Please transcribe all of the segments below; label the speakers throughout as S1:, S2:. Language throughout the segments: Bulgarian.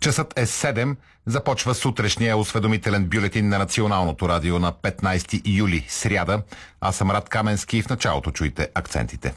S1: Часът е 7. Започва сутрешния осведомителен бюлетин на Националното радио на 15 юли, сряда. Аз съм Рад Каменски и в началото чуйте акцентите.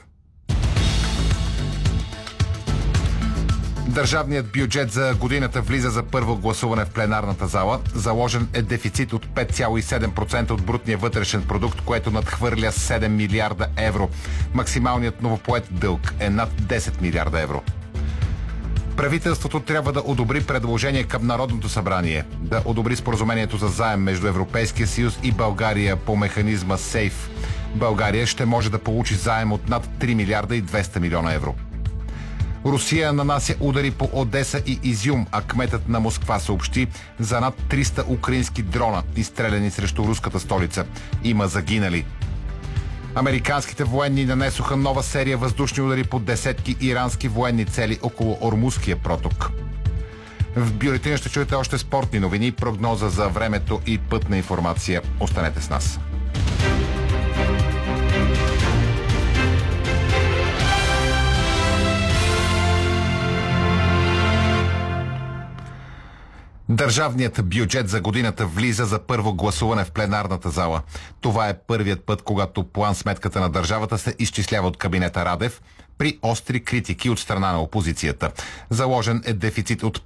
S1: Държавният бюджет за годината влиза за първо гласуване в пленарната зала. Заложен е дефицит от 5,7% от брутния вътрешен продукт, което надхвърля 7 милиарда евро. Максималният новопоет дълг е над 10 милиарда евро. Правителството трябва да одобри предложение към Народното събрание, да одобри споразумението за заем между Европейския съюз и България по механизма СЕЙФ. България ще може да получи заем от над 3 милиарда и 200 милиона евро. Русия нанася удари по Одеса и Изюм, а кметът на Москва съобщи за над 300 украински дрона, изстреляни срещу руската столица. Има загинали. Американските военни нанесоха нова серия въздушни удари по десетки ирански военни цели около Ормузския проток. В бюлетина ще чуете още спортни новини, прогноза за времето и пътна информация. Останете с нас. Държавният бюджет за годината влиза за първо гласуване в пленарната зала. Това е първият път, когато план-сметката на държавата се изчислява от кабинета Радев при остри критики от страна на опозицията. Заложен е дефицит от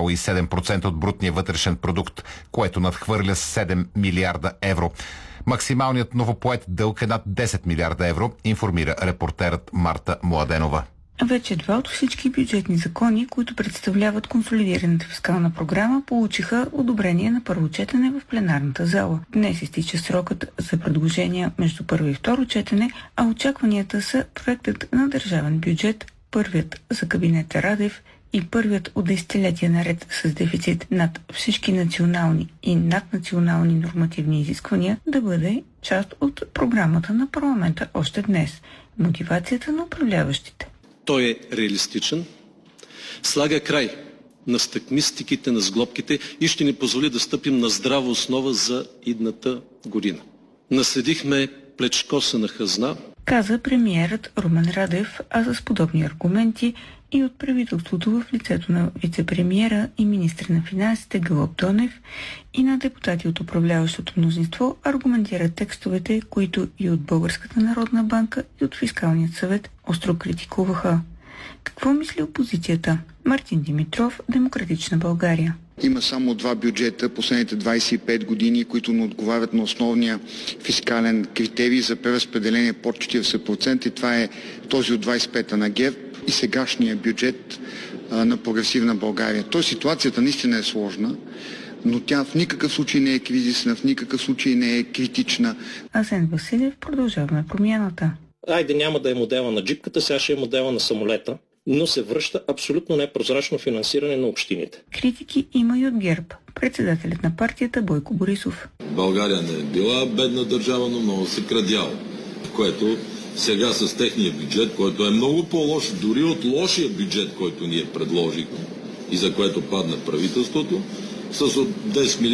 S1: 5,7% от брутния вътрешен продукт, което надхвърля 7 милиарда евро. Максималният новопоет дълг е над 10 милиарда евро, информира репортерът Марта Младенова.
S2: Вече два от всички бюджетни закони, които представляват консолидираната фискална програма, получиха одобрение на първо четене в пленарната зала. Днес изтича срокът за предложения между първо и второ четене, а очакванията са проектът на държавен бюджет, първият за кабинета Радев и първият от десетилетия наред с дефицит над всички национални и наднационални нормативни изисквания, да бъде част от програмата на парламента още днес. Мотивацията на управляващите.
S3: Той е реалистичен, слага край на стъкмистиките, на сглобките и ще ни позволи да стъпим на здрава основа за идната година. Наследихме плечкосана хазна,
S2: каза премиерът Румен Радев, а с подобни аргументи и от правителството в лицето на вице-премиера и министър на финансите Гълъб Донев и на депутати от управляващото мнозинство аргументират текстовете, които и от Българската народна банка и от Фискалният съвет остро критикуваха. Какво мисли опозицията? Мартин Димитров, Демократична България.
S4: Има само два бюджета последните 25 години, които не отговарят на основния фискален критерий за преразпределение под 40%, и това е този от 25-та на ГЕРБ и сегашния бюджет на Прогресивна България. Тоест ситуацията наистина е сложна, но тя в никакъв случай не е кризисна, в никакъв случай не е критична.
S2: Асен Василев, Продължаваме промяната.
S5: Айде, няма да е модела на джипката, сега ще е модела на самолета, но се връща абсолютно непрозрачно финансиране на общините.
S2: Критики има и от ГЕРБ. Председателят на партията Бойко Борисов.
S6: България не е била бедна държава, но много се крадяла, което сега с техния бюджет, който е много по-лош дори от лошия бюджет, който ние предложихме и за което падна правителството, с 10 милиарда